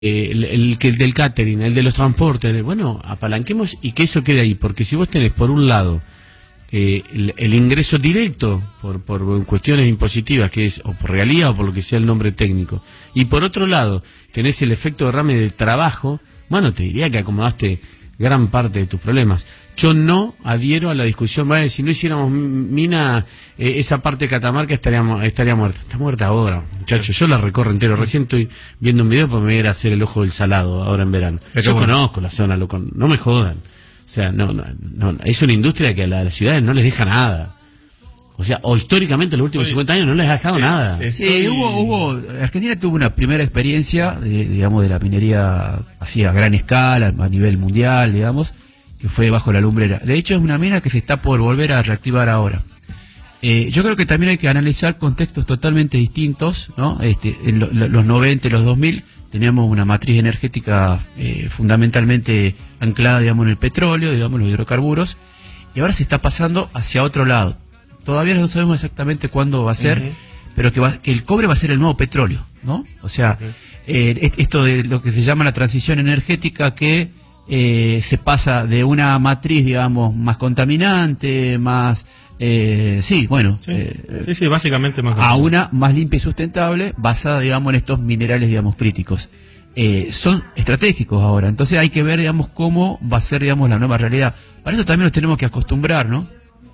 el del catering, el de los transportes, bueno, apalanquemos y que eso quede ahí, porque si vos tenés por un lado el ingreso directo por cuestiones impositivas, que es o por regalía o por lo que sea el nombre técnico, y por otro lado tenés el efecto derrame de trabajo, bueno, te diría que acomodaste gran parte de tus problemas. Yo no adhiero a la discusión, vale, si no hiciéramos mina, esa parte de Catamarca estaría muerta. Está muerta ahora, muchachos, yo la recorro entero. Recién estoy viendo un video porque me voy a ir a hacer el Ojo del Salado ahora en verano. Yo conozco la zona, loco, no me jodan. O sea, no, es una industria que a las ciudades no les deja nada. O sea, o históricamente en los últimos 50 años no les ha dejado nada. Sí, Argentina tuvo una primera experiencia, digamos, de la minería así a gran escala, a nivel mundial, digamos, que fue bajo la lumbrera. De hecho, es una mina que se está por volver a reactivar ahora. Yo creo que también hay que analizar contextos totalmente distintos, ¿no? En los 90, los 2000, teníamos una matriz energética fundamentalmente anclada, digamos, en el petróleo, digamos, los hidrocarburos, y ahora se está pasando hacia otro lado. Todavía no sabemos exactamente cuándo va a ser, pero que el cobre va a ser el nuevo petróleo, ¿no? O sea, esto de lo que se llama la transición energética, que se pasa de una matriz, digamos, más contaminante, más... sí, básicamente más a una más limpia y sustentable, basada, digamos, en estos minerales, digamos, críticos. Son estratégicos ahora, entonces hay que ver, digamos, cómo va a ser, digamos, la nueva realidad. Para eso también nos tenemos que acostumbrar, ¿no?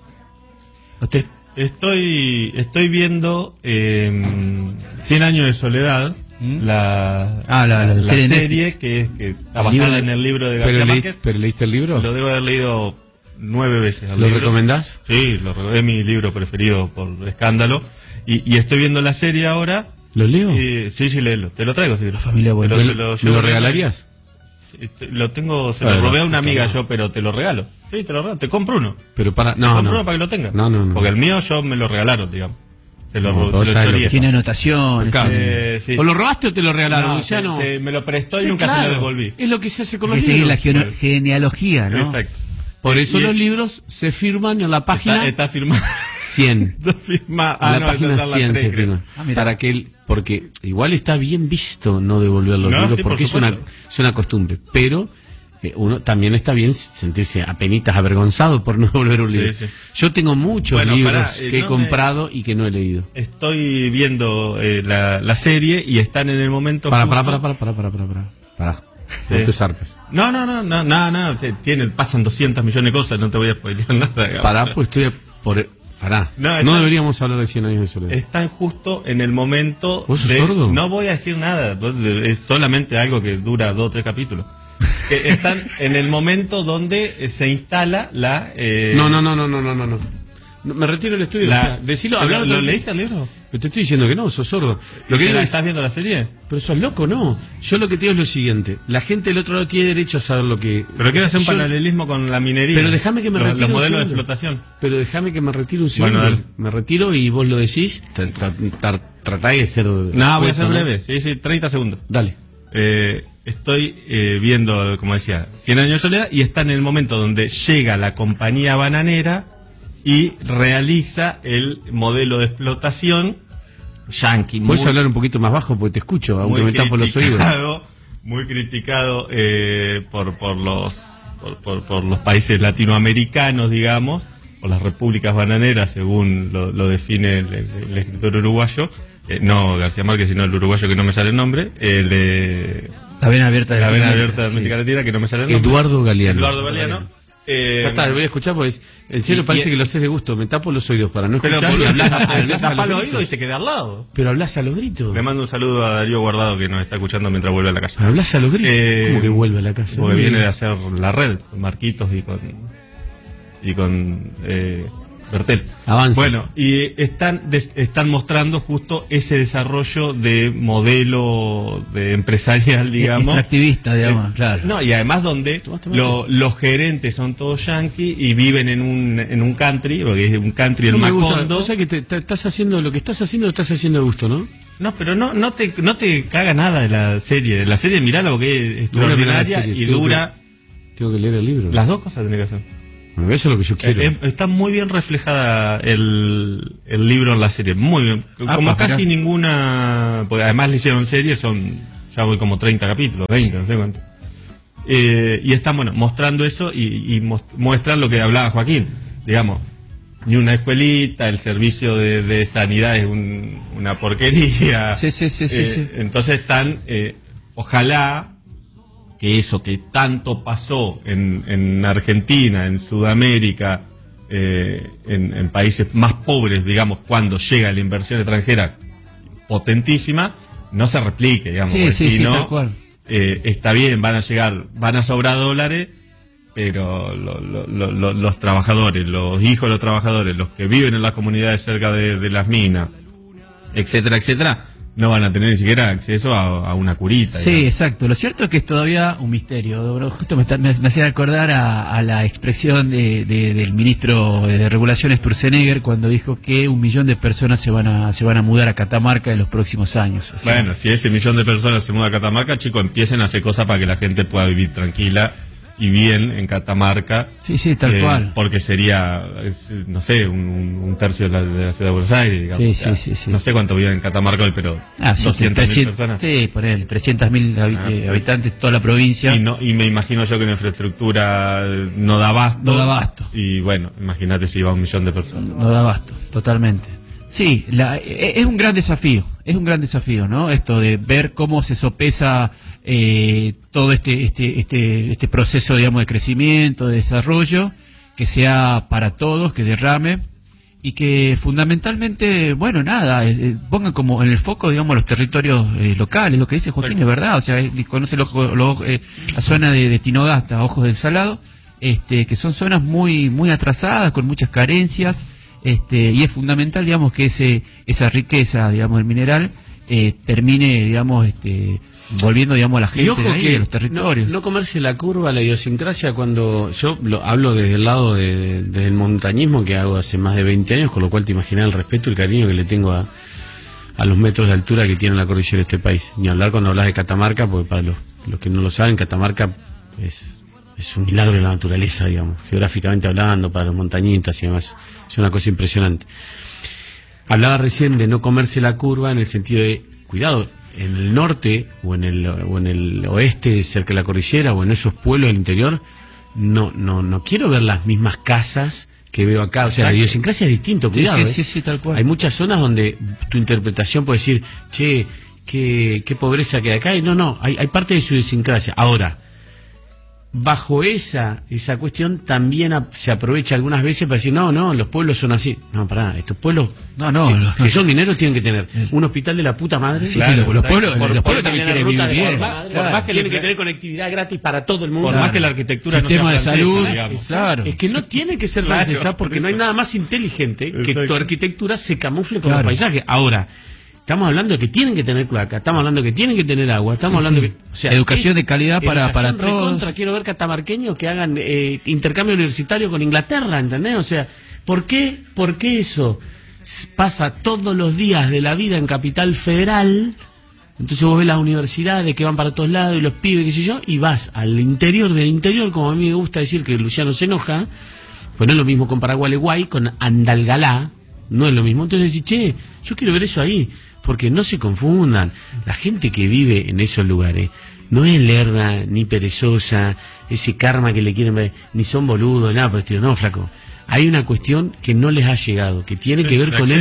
Estoy viendo 100 años de soledad, la serie que está basada en el libro de García Márquez. ¿Pero leíste el libro? Lo debo haber leído 9 veces. ¿Lo recomendás? Sí, es mi libro preferido por escándalo. Y estoy viendo la serie ahora. ¿Lo leo? Sí, léelo. Te lo traigo. Sí. La familia buena. ¿Me lo regalarías? Lo tengo, se lo robé a una amiga yo, pero te lo regalo. Sí, te lo regalo, te compro uno. Pero para, te compro uno para que lo tengas. No. Porque el mío yo me lo regalaron, digamos. Se lo tiene anotación. Sí. ¿O lo robaste o te lo regalaron, Luciano? Me lo prestó y nunca se lo devolví. Es lo que se hace con los libros. libros. La genealogía, ¿no? Exacto. Por eso los libros se firman en la página... Está firmado. 100. Está firmado. En la página 100 se firma. Para que porque igual está bien visto no devolver los libros, porque es una costumbre. Pero uno también está bien sentirse apenitas avergonzado por no devolver un libro. Sí. Yo tengo muchos libros que he comprado y que no he leído. Estoy viendo la serie y están en el momento... Para. No te zarpes. No. Pasan 200 millones de cosas, no te voy a spoilear nada. No deberíamos hablar de 100 años de soledad. Están justo en el momento... ¿Vos sos sordo? No voy a decir nada, es solamente algo que dura 2 o 3 capítulos. Que están en el momento donde se instala la... No. Me retiro del estudio. Decilo, ¿Lo leíste el libro? Pero te estoy diciendo que no, sos sordo. Lo que ¿Estás viendo la serie? Pero sos loco, no. Yo lo que te digo es lo siguiente. La gente del otro lado tiene derecho a saber lo que... Pero quiero hacer un paralelismo con la minería. Pero déjame que me retire los modelos de explotación. Pero déjame que me retire un segundo. Bueno, me retiro y vos lo decís. Tratáis de ser... No, voy a ser breve. Sí, 30 segundos. Dale. Estoy viendo, como decía, 100 años de soledad, y está en el momento donde llega la compañía bananera y realiza el modelo de explotación yanqui. ¿Puedes hablar un poquito más bajo? Porque te escucho, aunque me tapo los oídos. Muy criticado por los países latinoamericanos, digamos, por las repúblicas bananeras, según lo define el escritor uruguayo. No García Márquez, sino el uruguayo que no me sale el nombre. La vena abierta de América Latina, que no me sale el nombre. Eduardo Galeano. Ya está, voy a escuchar porque en serio parece que lo haces de gusto. Me tapo los oídos para no escuchar. Pero hablás a los oídos y te queda al lado. Pero hablas a los gritos. Le mando un saludo a Darío Guardado, que nos está escuchando mientras vuelve a la casa. Hablas a los gritos. ¿Cómo que vuelve a la casa? Porque viene de hacer la red con Marquitos y con Bertel. Avanza. Bueno, y están mostrando justo ese desarrollo de modelo de empresarial, digamos. Extractivista, digamos, claro. No, y además donde los gerentes son todos yanquis y viven en un country, porque es un country el Macondo. O sea que estás haciendo lo que estás haciendo, lo estás haciendo de gusto, ¿no? No, pero no te caga nada de la serie. La serie, mirala, porque es extraordinaria y dura... Tengo que leer el libro. Las dos cosas tenés que hacer. Bueno, eso es lo que yo quiero. Está muy bien reflejada el libro en la serie, muy bien. Como casi ninguna, porque además le hicieron series, son ya voy como 30 capítulos, 20, no sé cuánto. Y están, bueno, mostrando eso y muestran lo que hablaba Joaquín, digamos, ni una escuelita, el servicio de sanidad es una porquería. Sí. Entonces están, ojalá que eso que tanto pasó en Argentina, en Sudamérica, en países más pobres, digamos, cuando llega la inversión extranjera potentísima, no se replique, digamos, sí, no, tal cual. Está bien, van a sobrar dólares, pero los trabajadores, los hijos de los trabajadores, los que viven en las comunidades cerca de las minas, etcétera, etcétera, no van a tener ni siquiera acceso a una curita. Sí, digamos. exacto. Lo cierto es que es todavía un misterio. Justo me hacía acordar a la expresión del ministro de Regulación Sturzenegger cuando dijo que 1 millón de personas se van a mudar a Catamarca en los próximos años. O sea, bueno, si ese 1 millón de personas se muda a Catamarca, chicos, empiecen a hacer cosas para que la gente pueda vivir tranquila y bien en Catamarca. Sí, tal cual. Porque sería, no sé, un tercio de la ciudad de Buenos Aires, digamos. Sí. No sé cuánto viven en Catamarca hoy, pero 200.000 personas. Sí, por él, 300.000 habitantes, toda la provincia. Y me imagino yo que la infraestructura no da abasto. No da abasto. Y bueno, imagínate si va 1 millón de personas. No da abasto, totalmente. Sí, es un gran desafío, ¿no? Esto de ver cómo se sopesa todo este proceso, digamos, de crecimiento, de desarrollo, que sea para todos, que derrame, y que fundamentalmente, bueno, nada, pongan como en el foco, digamos, los territorios locales, lo que dice Joaquín es verdad, o sea, conoce la zona de Tinogasta, Ojos del Salado, que son zonas muy atrasadas, con muchas carencias, y es fundamental, digamos, que esa riqueza, digamos, del mineral termine, digamos, volviendo, digamos, a la gente de ahí, a los territorios. No comerse la curva, la idiosincrasia, cuando yo hablo desde el lado del montañismo que hago hace más de 20 años, con lo cual te imaginas el respeto y el cariño que le tengo a los metros de altura que tiene la cordillera de este país. Ni hablar cuando hablas de Catamarca, porque para los que no lo saben, Catamarca es un milagro de la naturaleza, digamos, geográficamente hablando, para los montañistas y demás. Es una cosa impresionante. Hablaba recién de no comerse la curva en el sentido de, cuidado, en el norte o en el oeste, cerca de la cordillera, o en esos pueblos del interior, no quiero ver las mismas casas que veo acá. O sea, la idiosincrasia es distinto, cuidado. Sí, tal cual. Hay muchas zonas donde tu interpretación puede decir, che, qué pobreza que hay acá. Y no, hay parte de su idiosincrasia. Ahora, bajo esa cuestión también se aprovecha algunas veces para decir, no, los pueblos son así. No, pará, estos pueblos, si son mineros tienen que tener un hospital de la puta madre. Sí, claro, los pueblos también quieren vivir bien. Por más que tienen que tener conectividad gratis para todo el mundo. Por más que la arquitectura sistema no sea de salud, digamos. claro. Es que no tiene que ser francesa, porque no hay nada más inteligente que tu arquitectura se camufle con los paisajes. Ahora, estamos hablando de que tienen que tener cloaca, estamos hablando de que tienen que tener agua, estamos hablando de que... O sea, educación de calidad para todos. Quiero ver catamarqueños que hagan intercambio universitario con Inglaterra, ¿entendés? O sea, ¿por qué eso pasa todos los días de la vida en Capital Federal? Entonces vos ves las universidades que van para todos lados y los pibes, qué sé yo, y vas al interior del interior, como a mí me gusta decir que Luciano se enoja, pues no es lo mismo con Paraguay, con Andalgalá, no es lo mismo. Entonces decís, che, yo quiero ver eso ahí. Porque no se confundan, la gente que vive en esos lugares no es lerda ni perezosa, ese karma que le quieren ver, ni son boludos, nada por el estilo. No, flaco, hay una cuestión que no les ha llegado, que tiene que ver con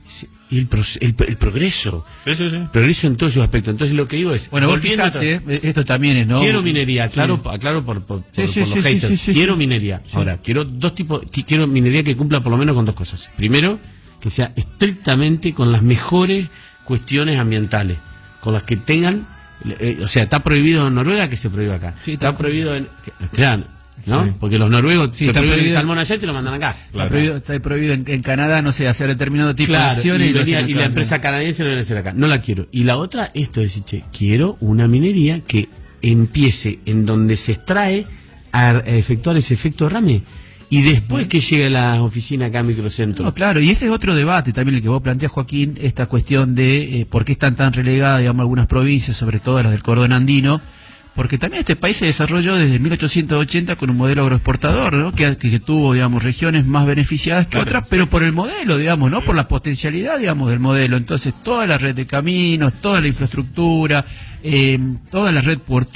el progreso. Sí. Progreso en todos sus aspectos. Entonces lo que digo es... Bueno, vos fíjate, esto también es, ¿no? Quiero minería, aclaro por los haters. Quiero minería. Ahora, quiero minería que cumpla por lo menos con 2 cosas. Primero, que sea estrictamente con las mejores cuestiones ambientales, con las que tengan, o sea, está prohibido en Noruega, que se prohíbe acá. Sí, está prohibido en... ¿no? Sí. Porque los noruegos te prohíben el salmón allá y te lo mandan acá. Claro. Está prohibido en Canadá, no sé, hacer determinado tipo de acciones y la empresa canadiense lo viene a hacer acá. No la quiero. Y la otra, esto es decir, che, quiero una minería que empiece en donde se extrae a efectuar ese efecto derrame. Y después que llegue a la oficina acá a Microcentro. No, claro, y ese es otro debate también el que vos planteás, Joaquín, esta cuestión de por qué están tan relegadas, digamos, algunas provincias, sobre todo las del cordón andino, porque también este país se desarrolló desde 1880 con un modelo agroexportador, ¿no? que tuvo, digamos, regiones más beneficiadas que otras, pero por el modelo, digamos, no por la potencialidad, digamos, del modelo. Entonces, toda la red de caminos, toda la infraestructura, toda la red portuaria,